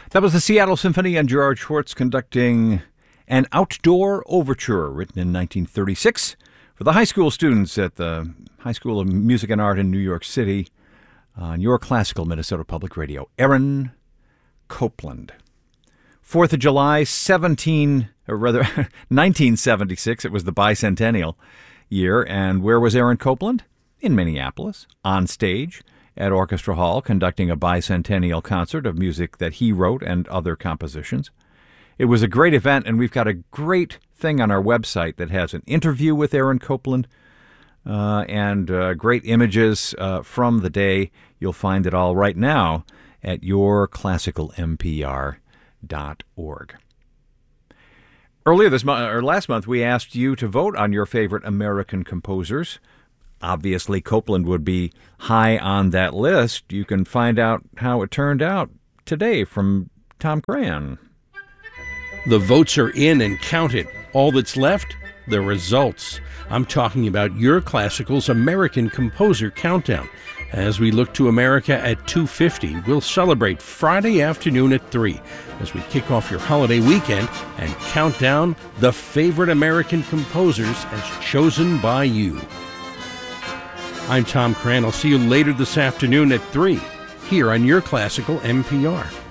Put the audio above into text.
That was the Seattle Symphony and Gerard Schwartz conducting an outdoor overture written in 1936 for the high school students at the High School of Music and Art in New York City on your classical Minnesota Public Radio. Aaron Copland. 4th of July, 1976. It was the bicentennial year. And where was Aaron Copland? In Minneapolis, on stage at Orchestra Hall, conducting a bicentennial concert of music that he wrote and other compositions. It was a great event, and we've got a great thing on our website that has an interview with Aaron Copland and great images from the day. You'll find it all right now at yourclassicalmpr.org. Earlier this month, or last month, we asked you to vote on your favorite American composers. Obviously, Copland would be high on that list. You can find out how it turned out today from Tom Cran. The votes are in and counted. All that's left, the results. I'm talking about Your Classical's American Composer Countdown. As we look to America at 2:50, we'll celebrate Friday afternoon at 3 as we kick off your holiday weekend and count down the favorite American composers as chosen by you. I'm Tom Cran. I'll see you later this afternoon at 3 here on Your Classical NPR.